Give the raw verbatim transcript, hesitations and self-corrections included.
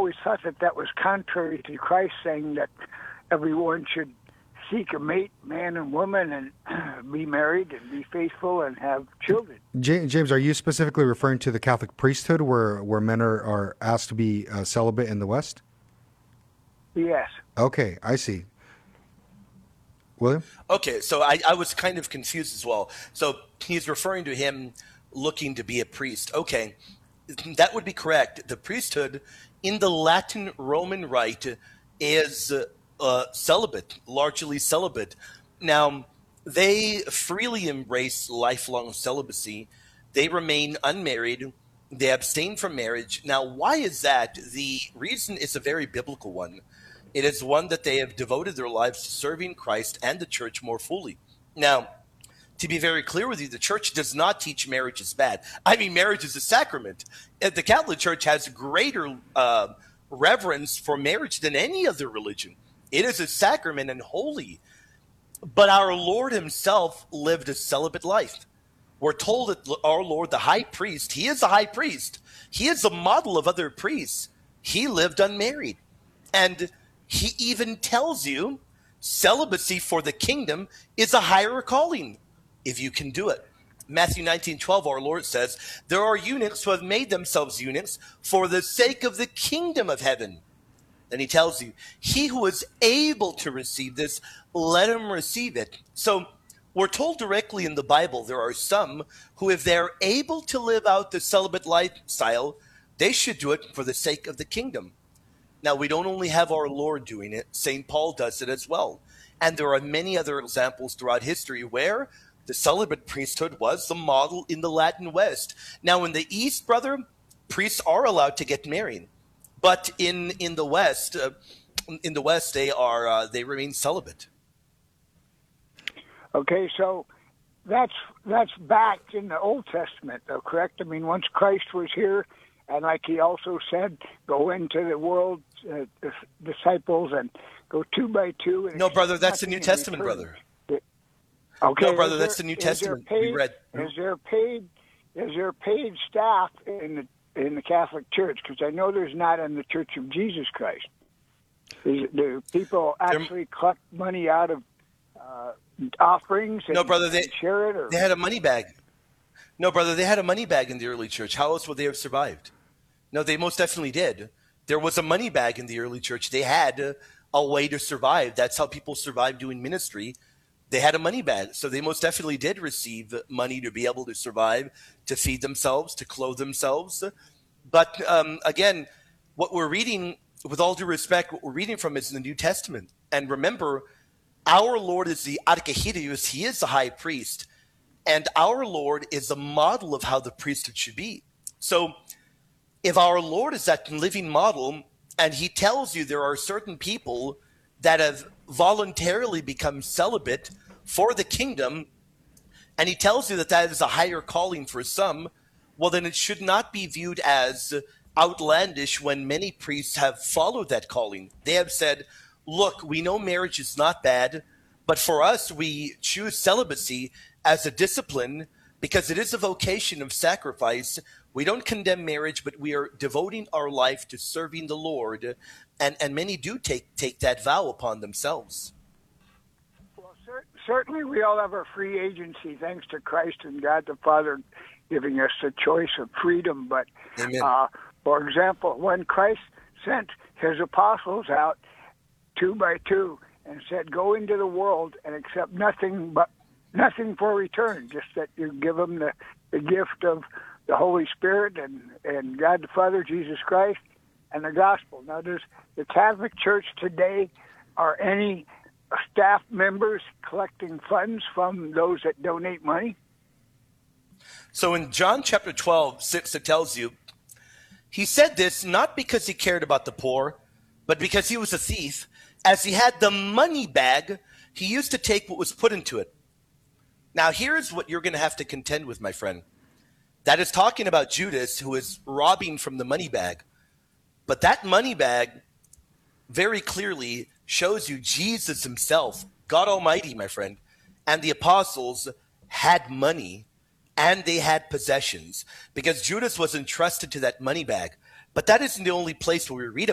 always thought that that was contrary to Christ saying that everyone should seek a mate, man and woman, and be married and be faithful and have children. James, are you specifically referring to the Catholic priesthood where, where men are, are asked to be uh, celibate in the West? Yes. Okay, I see. William? Okay, so I, I was kind of confused as well. So he's referring to him looking to be a priest. Okay, that would be correct. The priesthood in the Latin Roman Rite is uh, celibate, largely celibate. Now, they freely embrace lifelong celibacy. They remain unmarried. They abstain from marriage. Now, why is that? The reason is a very biblical one. It is one that they have devoted their lives to serving Christ and the church more fully. Now, to be very clear with you, the church does not teach marriage is bad. I mean, marriage is a sacrament. The Catholic Church has greater uh, reverence for marriage than any other religion. It is a sacrament and holy. But our Lord himself lived a celibate life. We're told that our Lord, the high priest, he is a high priest. He is a model of other priests. He lived unmarried. And he even tells you celibacy for the kingdom is a higher calling if you can do it. Matthew nineteen twelve, our Lord says, there are eunuchs who have made themselves eunuchs for the sake of the kingdom of heaven. Then he tells you, he who is able to receive this, let him receive it. So we're told directly in the Bible, there are some who, if they're able to live out the celibate lifestyle, they should do it for the sake of the kingdom. Now, we don't only have our Lord doing it, Saint Paul does it as well. And there are many other examples throughout history where the celibate priesthood was the model in the Latin West. Now, in the East, brother, priests are allowed to get married. But in, in the West, uh, in the West, they are uh, they remain celibate. Okay, so that's that's back in the Old Testament, though, correct? I mean, once Christ was here, and like he also said, go into the world, uh, disciples, and go two by two. And no, brother, that's the New Testament, brother. Okay, no, brother, there, that's the New Testament. Paid, we read. Is there paid? Is there paid staff in the in the Catholic Church? Because I know there's not in the Church of Jesus Christ. Is, do people actually collect money out of uh, offerings? And, no, brother, they and share it, or? They had a money bag. No, brother, they had a money bag in the early church. How else would they have survived? No, they most definitely did. There was a money bag in the early church. They had a, a way to survive. That's how people survived doing ministry. They had a money bag. So they most definitely did receive money to be able to survive, to feed themselves, to clothe themselves. But um, again, what we're reading, with all due respect, what we're reading from is the New Testament. And remember, our Lord is the Archihirius. He is the high priest. And our Lord is a model of how the priesthood should be. So if our Lord is that living model, and he tells you there are certain people that have voluntarily become celibate for the kingdom, and he tells you that that is a higher calling for some, well, then it should not be viewed as outlandish when many priests have followed that calling. They have said, look, we know marriage is not bad, but for us, we choose celibacy as a discipline because it is a vocation of sacrifice. We don't condemn marriage, but we are devoting our life to serving the Lord. And, and many do take, take that vow upon themselves. Well, cer- certainly we all have our free agency, thanks to Christ and God the Father giving us the choice of freedom. But, uh, for example, when Christ sent his apostles out two by two and said, go into the world and accept nothing but nothing for return, just that you give them the, the gift of the Holy Spirit and, and God the Father, Jesus Christ, and the gospel. Now, does the Catholic Church today, are any staff members collecting funds from those that donate money? So in John chapter twelve, six, it tells you, he said this not because he cared about the poor, but because he was a thief. As he had the money bag, he used to take what was put into it. Now, here's what you're going to have to contend with, my friend. That is talking about Judas, who is robbing from the money bag. But that money bag very clearly shows you Jesus himself, God Almighty, my friend, and the apostles had money and they had possessions because Judas was entrusted to that money bag. But that isn't the only place where we read